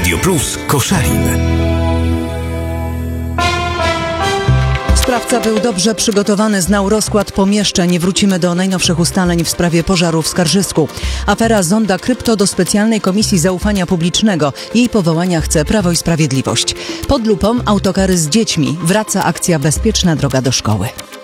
Radio Plus Koszalin. Sprawca był dobrze przygotowany, znał rozkład pomieszczeń. Wrócimy do najnowszych ustaleń w sprawie pożaru w Skarżysku. Afera Zonda Krypto do specjalnej komisji zaufania publicznego. Jej powołania chce Prawo i Sprawiedliwość. Pod lupą autokary z dziećmi. Wraca akcja Bezpieczna droga do szkoły.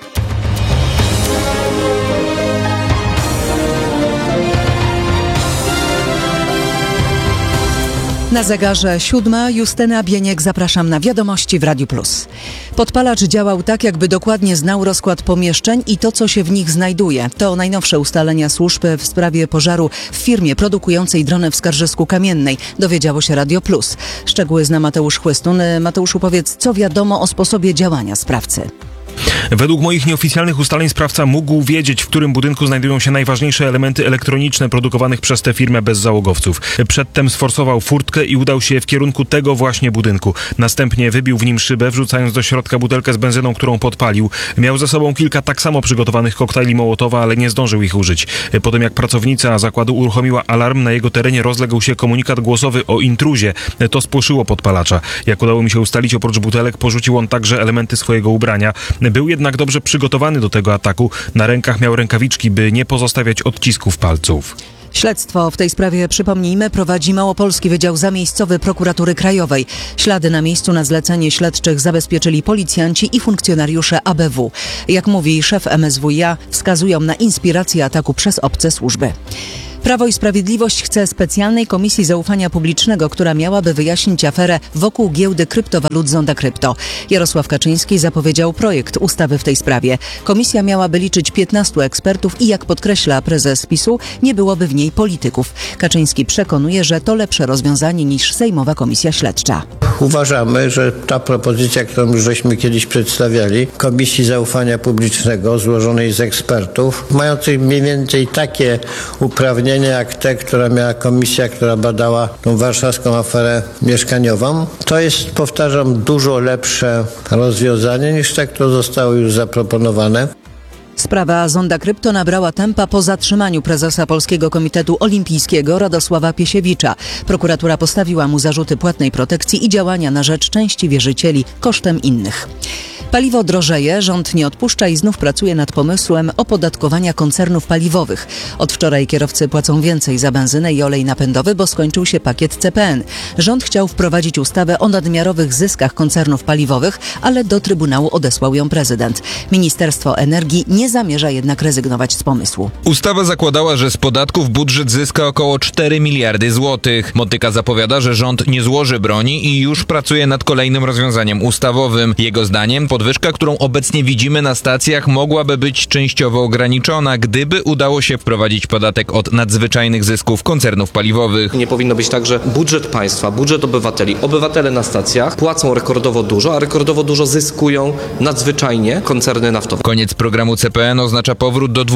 Na zegarze 7. Justyna Bieniek, zapraszam na wiadomości w Radiu Plus. Podpalacz działał tak, jakby dokładnie znał rozkład pomieszczeń i to, co się w nich znajduje. To najnowsze ustalenia służb w sprawie pożaru w firmie produkującej drony w Skarżysku Kamiennej. Dowiedziało się Radio Plus. Szczegóły zna Mateusz Chłystun. Mateuszu, powiedz, co wiadomo o sposobie działania sprawcy? Według moich nieoficjalnych ustaleń sprawca mógł wiedzieć, w którym budynku znajdują się najważniejsze elementy elektroniczne produkowanych przez tę firmę bez załogowców. Przedtem sforsował furtkę i udał się w kierunku tego właśnie budynku. Następnie wybił w nim szybę, wrzucając do środka butelkę z benzyną, którą podpalił. Miał ze sobą kilka tak samo przygotowanych koktajli Mołotowa, ale nie zdążył ich użyć. Po tym jak pracownica zakładu uruchomiła alarm, na jego terenie rozległ się komunikat głosowy o intruzie. To spłoszyło podpalacza. Jak udało mi się ustalić, oprócz butelek porzucił on także elementy swojego ubrania. Był jednak dobrze przygotowany do tego ataku. Na rękach miał rękawiczki, by nie pozostawiać odcisków palców. Śledztwo w tej sprawie, przypomnijmy, prowadzi Małopolski Wydział Zamiejscowy Prokuratury Krajowej. Ślady na miejscu na zlecenie śledczych zabezpieczyli policjanci i funkcjonariusze ABW. Jak mówi szef MSWiA, wskazują na inspirację ataku przez obce służby. Prawo i Sprawiedliwość chce specjalnej komisji zaufania publicznego, która miałaby wyjaśnić aferę wokół giełdy kryptowalut Zonda Krypto. Jarosław Kaczyński zapowiedział projekt ustawy w tej sprawie. Komisja miałaby liczyć 15 ekspertów i jak podkreśla prezes PiS-u, nie byłoby w niej polityków. Kaczyński przekonuje, że to lepsze rozwiązanie niż Sejmowa Komisja Śledcza. Uważamy, że ta propozycja, którą już żeśmy kiedyś przedstawiali, Komisji Zaufania Publicznego złożonej z ekspertów, mających mniej więcej takie uprawnienia jak te, która miała komisja, która badała tą warszawską aferę mieszkaniową. To jest, powtarzam, dużo lepsze rozwiązanie niż te, które zostały już zaproponowane. Sprawa Zonda Krypto nabrała tempa po zatrzymaniu prezesa Polskiego Komitetu Olimpijskiego Radosława Piesiewicza. Prokuratura postawiła mu zarzuty płatnej protekcji i działania na rzecz części wierzycieli kosztem innych. Paliwo drożeje, rząd nie odpuszcza i znów pracuje nad pomysłem opodatkowania koncernów paliwowych. Od wczoraj kierowcy płacą więcej za benzynę i olej napędowy, bo skończył się pakiet CPN. Rząd chciał wprowadzić ustawę o nadmiarowych zyskach koncernów paliwowych, ale do Trybunału odesłał ją prezydent. Ministerstwo Energii nie zamierza jednak rezygnować z pomysłu. Ustawa zakładała, że z podatków budżet zyska około 4 miliardy złotych. Motyka zapowiada, że rząd nie złoży broni i już pracuje nad kolejnym rozwiązaniem ustawowym. Jego zdaniem podwyżka, którą obecnie widzimy na stacjach, mogłaby być częściowo ograniczona, gdyby udało się wprowadzić podatek od nadzwyczajnych zysków koncernów paliwowych. Nie powinno być tak, że budżet państwa, budżet obywateli, obywatele na stacjach płacą rekordowo dużo, a rekordowo dużo zyskują nadzwyczajnie koncerny naftowe. Koniec programu CPN oznacza powrót do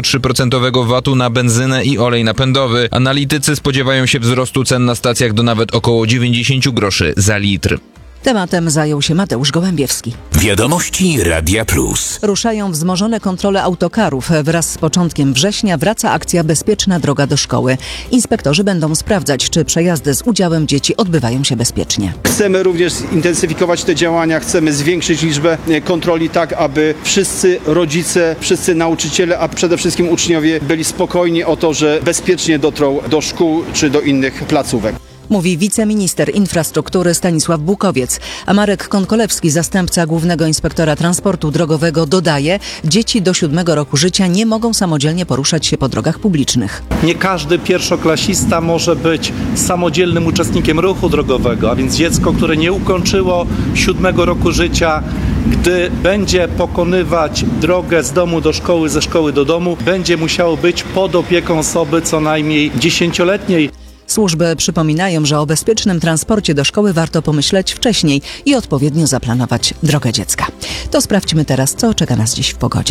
23% VAT-u na benzynę i olej napędowy. Analitycy spodziewają się wzrostu cen na stacjach do nawet około 90 groszy za litr. Tematem zajął się Mateusz Gołębiewski. Wiadomości Radia Plus. Ruszają wzmożone kontrole autokarów. Wraz z początkiem września wraca akcja Bezpieczna droga do szkoły. Inspektorzy będą sprawdzać, czy przejazdy z udziałem dzieci odbywają się bezpiecznie. Chcemy również zintensyfikować te działania, chcemy zwiększyć liczbę kontroli tak, aby wszyscy rodzice, wszyscy nauczyciele, a przede wszystkim uczniowie byli spokojni o to, że bezpiecznie dotrą do szkół czy do innych placówek. Mówi wiceminister infrastruktury Stanisław Bukowiec. A Marek Konkolewski, zastępca głównego inspektora transportu drogowego, dodaje, dzieci do 7 roku życia nie mogą samodzielnie poruszać się po drogach publicznych. Nie każdy pierwszoklasista może być samodzielnym uczestnikiem ruchu drogowego, a więc dziecko, które nie ukończyło 7 roku życia, gdy będzie pokonywać drogę z domu do szkoły, ze szkoły do domu, będzie musiało być pod opieką osoby co najmniej 10-letniej. Służby przypominają, że o bezpiecznym transporcie do szkoły warto pomyśleć wcześniej i odpowiednio zaplanować drogę dziecka. To sprawdźmy teraz, co czeka nas dziś w pogodzie.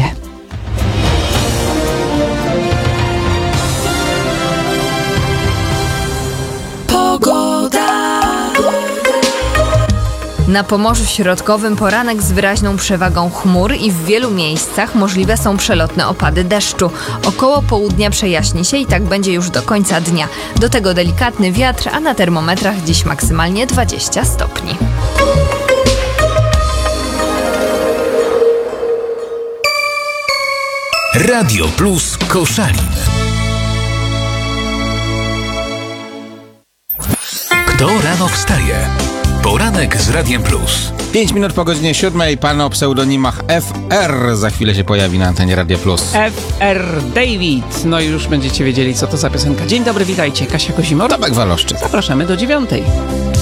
Na Pomorzu Środkowym poranek z wyraźną przewagą chmur i w wielu miejscach możliwe są przelotne opady deszczu. Około południa przejaśni się i tak będzie już do końca dnia. Do tego delikatny wiatr, a na termometrach dziś maksymalnie 20 stopni. Radio Plus Koszalin. Kto rano wstaje? Poranek z Radiem Plus. 5 minut po godzinie 7. Pan o pseudonimach FR za chwilę się pojawi na antenie Radia Plus. FR David. No i już będziecie wiedzieli, co to za piosenka. Dzień dobry, witajcie. Kasia Kozimor. Tomek Waloszczyk. Zapraszamy do 9.